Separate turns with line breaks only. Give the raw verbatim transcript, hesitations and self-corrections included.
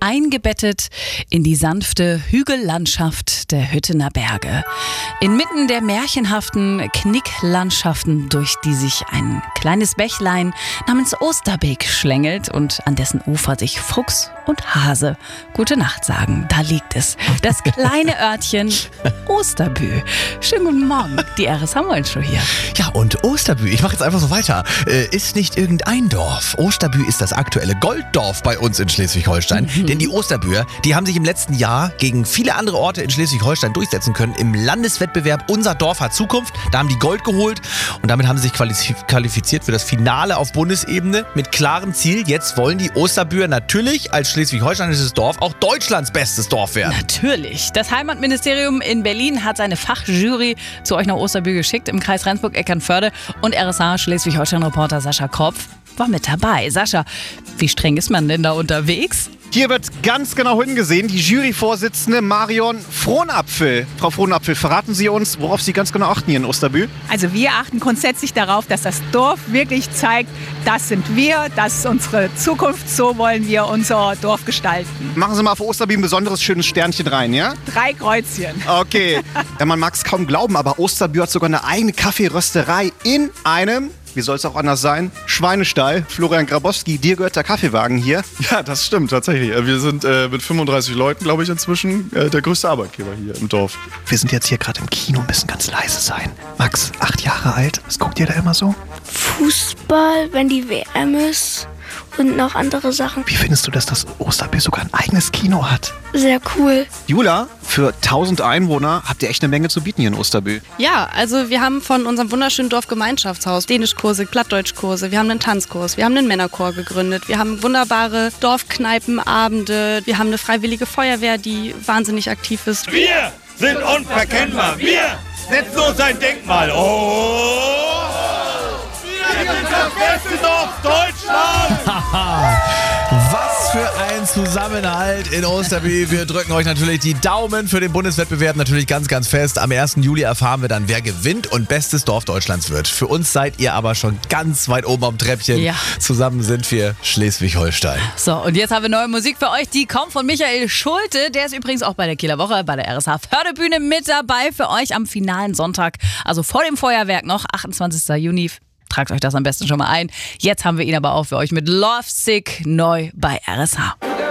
eingebettet in die sanfte Hügellandschaft der Hüttener Berge. Inmitten der märchenhaften Knicklandschaften, durch die sich ein kleines Bächlein namens Osterbeek schlängelt und an dessen Ufer sich Fuchs und Hase gute Nacht sagen. Da liegt es, das kleine Örtchen Osterbü. Schönen guten Morgen, die R S H-Morgenshow hier.
Ja, und Osterbü, ich mache jetzt einfach so weiter, äh, ist nicht irgendein Dorf. Osterbü ist das aktuelle Golddorf bei uns in Schleswig-Holstein. Mhm. Denn die Osterbüer, die haben sich im letzten Jahr gegen viele andere Orte in Schleswig-Holstein durchsetzen können. Im Landeswettbewerb Unser Dorf hat Zukunft. Da haben die Gold geholt und damit haben sie sich qualifiziert für das Finale auf Bundesebene mit klarem Ziel. Jetzt wollen die Osterbüer natürlich als schleswig-holsteinisches Dorf auch Deutschlands bestes Dorf werden.
Natürlich. Das Heimatministerium in Berlin hat seine Fachjury zu euch nach Osterbü geschickt im Kreis Rendsburg-Eckernförde und R S H Schleswig-Holstein-Reporter Sascha Kropf war mit dabei. Sascha, wie streng ist man denn da unterwegs?
Hier wird ganz genau hingesehen. Die Juryvorsitzende Marion Frohnapfel. Frau Frohnapfel, verraten Sie uns, worauf Sie ganz genau achten hier in Osterbü?
Also wir achten grundsätzlich darauf, dass das Dorf wirklich zeigt, das sind wir, das ist unsere Zukunft, so wollen wir unser Dorf gestalten.
Machen Sie mal für Osterbü ein besonderes schönes Sternchen rein, ja?
Drei Kreuzchen.
Okay. Ja, man mag es kaum glauben, aber Osterbü hat sogar eine eigene Kaffeerösterei in einem... Wie soll es auch anders sein? Schweinestall. Florian Grabowski, dir gehört der Kaffeewagen hier.
Ja, das stimmt tatsächlich. Wir sind äh, mit fünfunddreißig Leuten, glaube ich, inzwischen äh, der größte Arbeitgeber hier im Dorf.
Wir sind jetzt hier gerade im Kino, müssen ganz leise sein. Max, acht Jahre alt. Was guckt ihr da immer so?
Fußball, wenn die W M ist. Und noch andere Sachen.
Wie findest du, dass das Osterbü sogar ein eigenes Kino hat?
Sehr cool.
Jula, für tausend Einwohner habt ihr echt eine Menge zu bieten hier in Osterbü.
Ja, also wir haben von unserem wunderschönen Dorfgemeinschaftshaus Dänischkurse, Plattdeutschkurse, wir haben einen Tanzkurs, wir haben einen Männerchor gegründet, wir haben wunderbare Dorfkneipenabende, wir haben eine freiwillige Feuerwehr, die wahnsinnig aktiv ist.
Wir sind unverkennbar, wir setzen uns ein Denkmal. Oh! Wir sind das beste Dorf Deutschlands!
Was für ein Zusammenhalt in Osterbü. Wir drücken euch natürlich die Daumen für den Bundeswettbewerb natürlich ganz, ganz fest. Am ersten Juli erfahren wir dann, wer gewinnt und bestes Dorf Deutschlands wird. Für uns seid ihr aber schon ganz weit oben am Treppchen.
Ja.
Zusammen sind wir Schleswig-Holstein.
So, und jetzt haben wir neue Musik für euch. Die kommt von Michael Schulte. Der ist übrigens auch bei der Kieler Woche, bei der R S H-Förderbühne mit dabei für euch am finalen Sonntag. Also vor dem Feuerwerk noch, achtundzwanzigsten Juni. Tragt euch das am besten schon mal ein. Jetzt haben wir ihn aber auch für euch mit Lovesick neu bei R S H.